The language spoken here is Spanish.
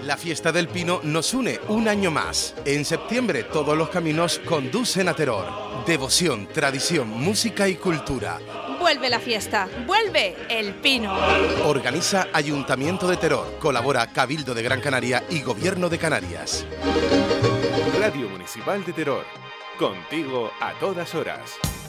La Fiesta del Pino nos une un año más. En septiembre todos los caminos conducen a Teror. Devoción, tradición, música y cultura. Vuelve la fiesta, vuelve el Pino. Organiza Ayuntamiento de Teror, colabora Cabildo de Gran Canaria y Gobierno de Canarias. Radio Municipal de Teror, contigo a todas horas.